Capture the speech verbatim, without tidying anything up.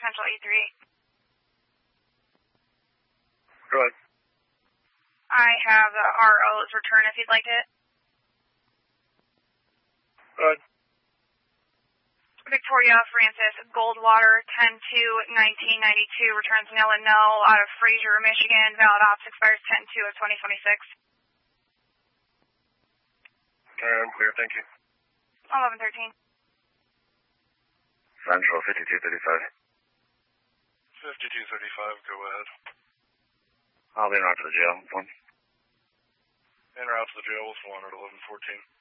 Central eight three eight. Go ahead. I have the R O's return if you'd like it. Go ahead. Victoria Francis Goldwater, ten two nineteen ninety-two, returns no and no out of Fraser, Michigan. Valid ops expires ten two of twenty twenty-six. Okay, I'm clear, thank you. eleven thirteen. Central fifty-two thirty-five. fifty-two thirty-five, go ahead. I'll be in route to the jail. One. En route to the jail with one at eleven fourteen.